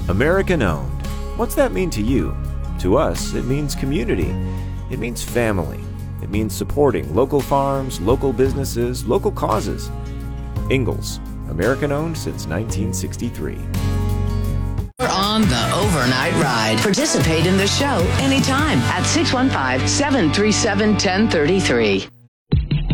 American owned. What's that mean to you? To us, it means community. It means family. It means supporting local farms, local businesses, local causes. Ingalls, American owned since 1963. We're on the overnight ride. Participate in the show anytime at 615-737-1033.